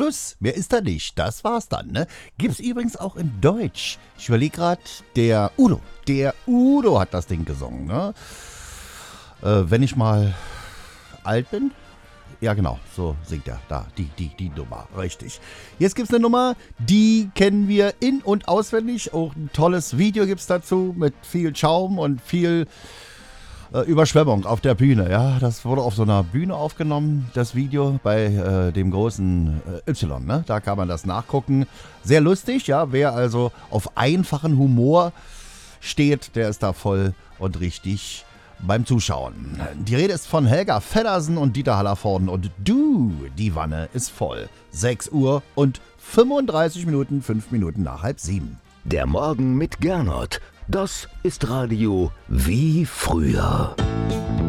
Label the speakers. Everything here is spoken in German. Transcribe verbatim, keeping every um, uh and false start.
Speaker 1: Schluss. Mehr ist da nicht. Das war's dann, ne? Gibt's übrigens auch in Deutsch. Ich überlege gerade, der Udo. Der Udo hat das Ding gesungen, ne? Äh, wenn ich mal alt bin. Ja, genau, so singt er. Da, die, die, die Nummer, richtig. Jetzt gibt's eine Nummer, die kennen wir in- und auswendig. Auch ein tolles Video gibt's dazu mit viel Schaum und viel äh, Überschwemmung auf der Bühne. Ja, das wurde auf so einer Bühne aufgenommen, das Video bei äh, dem großen äh, Y. Ne? Da kann man das nachgucken. Sehr lustig, ja. Wer also auf einfachen Humor steht, der ist da voll und richtig beim Zuschauen. Die Rede ist von Helga Feddersen und Dieter Hallervorden und du, die Wanne ist voll. sechs Uhr und fünfunddreißig Minuten, fünf Minuten nach halb sieben.
Speaker 2: Der Morgen mit Gernot, das ist Radio wie früher.